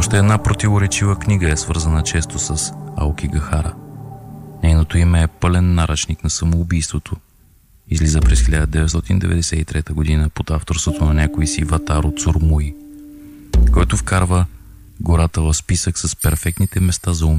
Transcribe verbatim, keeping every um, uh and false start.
Още една противоречива книга е свързана често с Аоки Гахара. Нейното име е пълен наръчник на самоубийството. Излиза през хиляда деветстотин деветдесет и трета година под авторството на някой си Ватаро Цурмуи, който вкарва гората в списък с перфектните места за